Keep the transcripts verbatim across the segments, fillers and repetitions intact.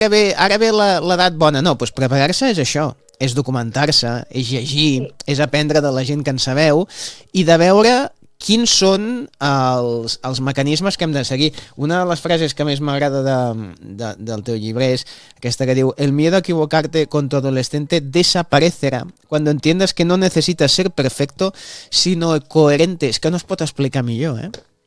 ara ve, ara ve la- l'edat bona. No, doncs preparar-se és això, és documentar-se, és llegir, Sí. és aprendre de la gent que en sabeu i de veure quins són els, els mecanismes que hem de seguir. Una de les frases que més m'agrada de, de, del teu llibre és aquesta que diu: el miedo a equivocarte con tu adolescente desaparecerá cuando entiendas que no necesitas ser perfecto sino coherente. És que no es pot explicar millor, eh?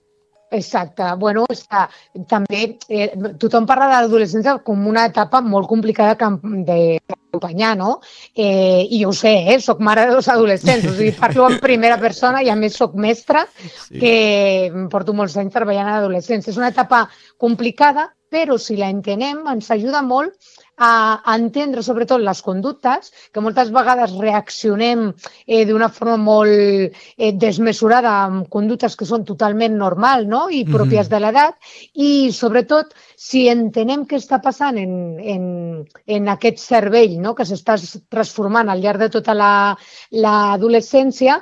Exacte. Bueno, és que també eh, tothom parla de l'adolescència com una etapa molt complicada d'acompanyar, no? Eh, I jo ho sé, eh? Soc mare de dos adolescents, o sigui, parlo en primera persona i a més soc mestra, Sí. que porto molts anys treballant en adolescents. És una etapa complicada, però si la entenem ens ajuda molt a entendre sobretot les conductes, que moltes vegades reaccionem eh, d'una forma molt eh, desmesurada amb conductes que són totalment normal, no? I pròpies de l'edat, i sobretot si entenem què està passant en, en, en aquest cervell, no? Que s'està transformant al llarg de tota l'adolescència,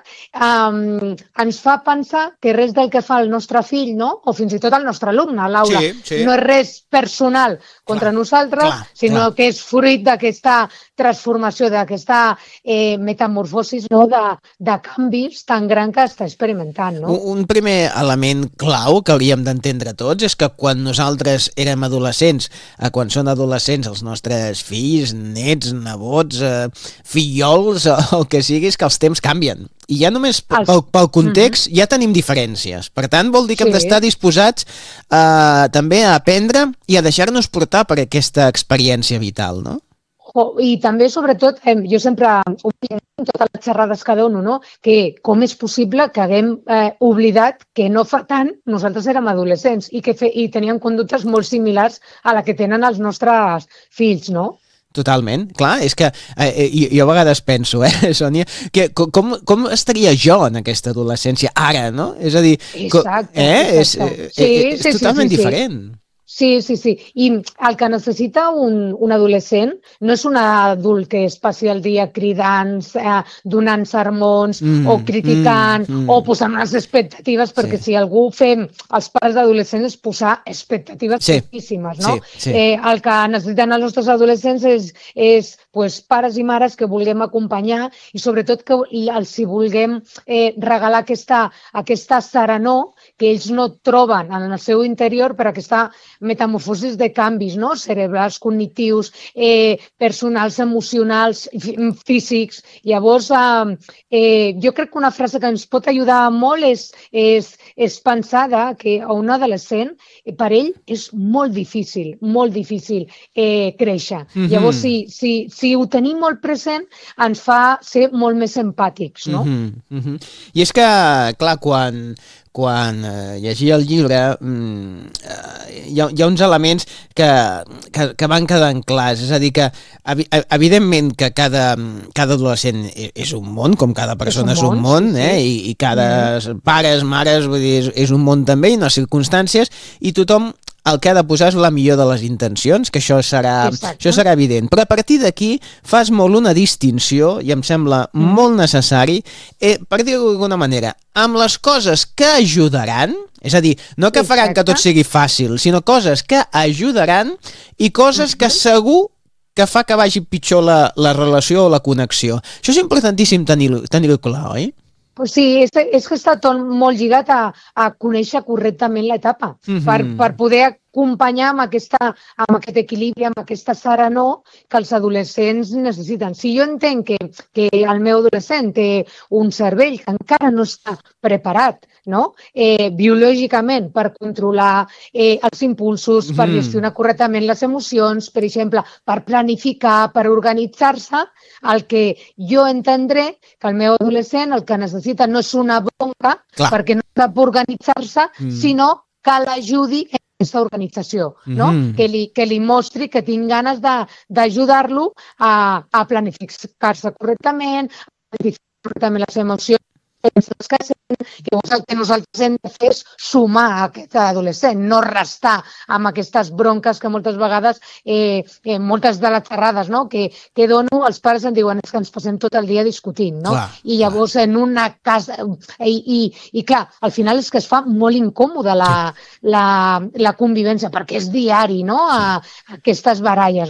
um, ens fa pensar que res del que fa el nostre fill, no? O fins i tot el nostre alumne a l'aula, Sí, sí. no és res personal contra Clar, nosaltres, clar, sinó clar. que és fruit d'aquesta transformació, d'aquesta eh, metamorfosis, no? de, de canvis tan gran que està experimentant. No? Un, un primer element clau que hauríem d'entendre tots és que quan nosaltres érem adolescents, a quan són adolescents els nostres fills, nets, nebots, eh, fillols, el que sigui, és que els temps canvien. I ja només pel, Els- pel context ja tenim diferències. Per tant, vol dir que hem Sí. d'estar disposats eh, també a aprendre i a deixar-nos portar per aquesta experiència vital, no? Jo, I també, sobretot, eh, jo sempre ho dic en totes les xerrades que dono, no? Que com és possible que haguem eh, oblidat que no fa tant nosaltres érem adolescents i que fe, i teníem conductes molt similars a la que tenen els nostres fills, no? Totalment, clar, és que eh, jo, jo a vegades penso, eh, Sònia, que co- com, com estaria jo en aquesta adolescència ara, no? És a dir, co- Exacte, eh, és, exacte. eh, Sí, eh, és sí, sí, totalment sí, sí. diferent. Sí, sí, sí. I el que necessita un, un adolescent no és un adult que es passi el dia cridant, eh, donant sermons Mm, o criticant mm, mm. o posant unes expectatives, perquè Sí. si algú fem els pares d'adolescents és posar expectatives Sí, altíssimes, no? sí, sí. Eh, el que necessiten els nostres adolescents és, és pues, pares i mares que vulguem acompanyar i sobretot que els hi vulguem eh, regalar aquesta, aquesta serenor que ells no troben en el seu interior per aquesta metamorfosis de canvis, no? Cerebrals, cognitius, eh, personals, emocionals, fí- físics. Llavors, eh, eh, jo crec que una frase que ens pot ajudar molt és, és, és pensar de que a un adolescent, eh, per ell, és molt difícil, molt difícil eh, créixer. Mhm. Llavors, si, si, si ho tenim molt present, ens fa ser molt més empàtics, no? Mhm, mhm. I és que, clar, quan, quan eh, llegia el llibre mm, eh, hi, ha, hi ha uns elements que, que, que van quedant clars, és a dir que evi evidentment que cada, cada adolescent e- és un món, com cada persona és un món, món, sí, sí. eh? I, i cada pares, mares, vull dir, és, és un món també, i unes circumstàncies, i tothom el que ha de posar és la millor de les intencions, que això serà, Exacte. això serà evident. Però a partir d'aquí fas molt una distinció, i em sembla Mm. molt necessari, eh, per dir-ho d'alguna manera, amb les coses que ajudaran, és a dir, no que faran que Exacte. tot sigui fàcil, sinó coses que ajudaran i coses que segur que fa que vagi pitjor la, la relació o la connexió. Això és importantíssim tenir-ho tenir clar, oi? Pues sí, és, és que està tot molt lligat a, a conèixer correctament l'etapa, Mhm. per, per poder acompanyar amb, aquesta, amb aquest equilibri, amb aquesta serenor que els adolescents necessiten. Si jo entenc que, que el meu adolescent té un cervell que encara no està preparat, no? eh, biològicament per controlar eh, els impulsos, per Mhm. gestionar correctament les emocions, per exemple, per planificar, per organitzar-se, el que jo entendré que el meu adolescent el que necessita no és una bronca, Clar. perquè no sap organitzar-se, Mm. sinó que l'ajudi en aquesta organització, no? Mhm. que, li, que li mostri que tinc ganes de- d'ajudar-lo a, a planificar-se correctament, a planificar correctament les emocions, penses que sent. Llavors el que nosaltres hem de fer és sumar a aquest adolescent, no restar amb aquestes bronques que moltes vegades, eh, eh, moltes de les xerrades, no? que, que dono, els pares em diuen és que ens passem tot el dia discutint, no? Clar, I llavors en una casa, i, i, i clar, al final és que es fa molt incòmode la, la, la convivència, perquè és diari, no? A, aquestes baralles.